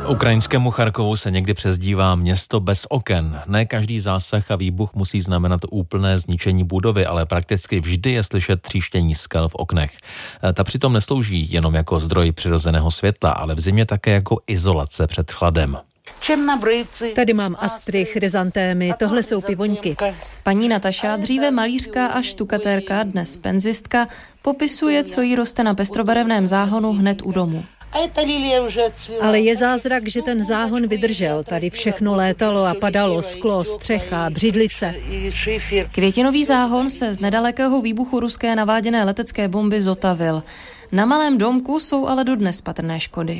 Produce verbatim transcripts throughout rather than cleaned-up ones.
Ukrajinskému Charkovu se někdy přezdívá město bez oken. Ne každý zásah a výbuch musí znamenat úplné zničení budovy, ale prakticky vždy je slyšet tříštění skal v oknech. Ta přitom neslouží jenom jako zdroj přirozeného světla, ale v zimě také jako izolace před chladem. Tady mám astry, chryzantémy, tohle jsou pivoňky. Paní Nataša, dříve malířka a štukatérka, dnes penzistka, popisuje, co jí roste na pestrobarevném záhonu hned u domu. Ale je zázrak, že ten záhon vydržel. Tady všechno létalo a padalo, sklo, střecha, břidlice. Květinový záhon se z nedalekého výbuchu ruské naváděné letecké bomby zotavil. Na malém domku jsou ale dodnes patrné škody.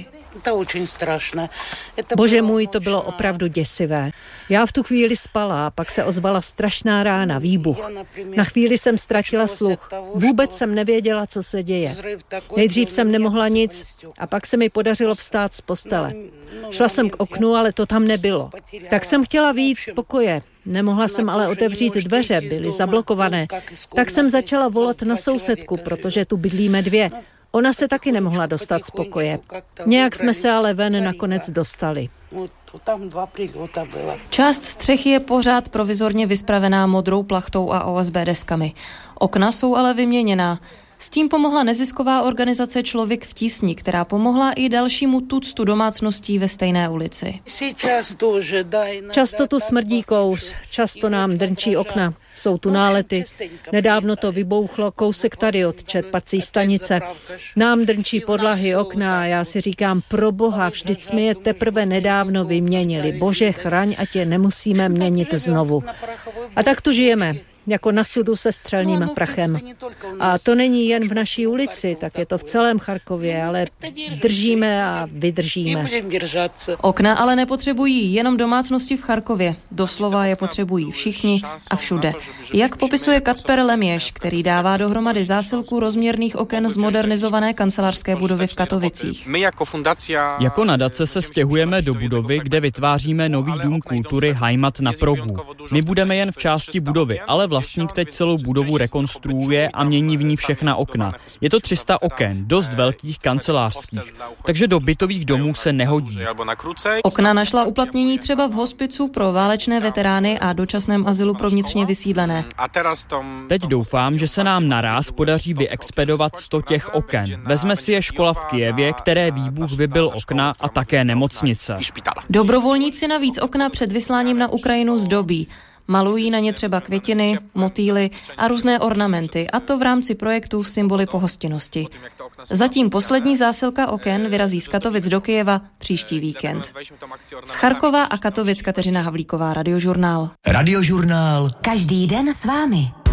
Bože můj, to bylo opravdu děsivé. Já v tu chvíli spala a pak se ozvala strašná rána, výbuch. Na chvíli jsem ztratila sluch. Vůbec jsem nevěděla, co se děje. Nejdřív jsem nemohla nic a pak se mi podařilo vstát z postele. Šla jsem k oknu, ale to tam nebylo. Tak jsem chtěla vyjít z pokoje. Nemohla jsem ale otevřít dveře, byly zablokované. Tak jsem začala volat na sousedku, protože tu bydlíme dvě. Ona se taky nemohla dostat z pokoje. Nějak jsme se ale ven nakonec dostali. Část střechy je pořád provizorně vyspravená modrou plachtou a O S B deskami. Okna jsou ale vyměněná. S tím pomohla nezisková organizace Člověk v tísni, která pomohla i dalšímu tuctu domácností ve stejné ulici. Často tu smrdí kouř, často nám drnčí okna, jsou tu nálety. Nedávno to vybouchlo kousek tady od čerpací stanice. Nám drnčí podlahy, okna a já si říkám, pro boha, vždyť jsme je teprve nedávno vyměnili. Bože chraň, ať je nemusíme měnit znovu. A tak tu žijeme. Jako na sudu se střelným prachem. A to není jen v naší ulici, tak je to v celém Charkově, ale držíme a vydržíme. Okna ale nepotřebují jenom domácnosti v Charkově. Doslova je potřebují všichni a všude. Jak popisuje Kacper Leměš, který dává dohromady zásilku rozměrných oken z modernizované kancelářské budovy v Katovicích. Jako nadace se stěhujeme do budovy, kde vytváříme nový dům kultury Heimat na Progu. My budeme jen v části budovy, ale vlastník teď celou budovu rekonstruuje a mění v ní všechna okna. Je to tři sta oken, dost velkých kancelářských, takže do bytových domů se nehodí. Okna našla uplatnění třeba v hospicu pro válečné veterány a dočasném azylu pro vnitřně vysídlené. Teď doufám, že se nám naráz podaří vyexpedovat sto těch oken. Vezme si je škola v Kyjevě, které výbuch vybil okna, a také nemocnice. Dobrovolníci navíc okna před vysláním na Ukrajinu zdobí. Malují na ně třeba květiny, motýly a různé ornamenty, a to v rámci projektu Symboly pohostinnosti. Zatím poslední zásilka oken vyrazí z Katovic do Kyjeva příští víkend. Z Charkova a Katovic Kateřina Havlíková, Radiožurnál. Radiožurnál. Každý den s vámi.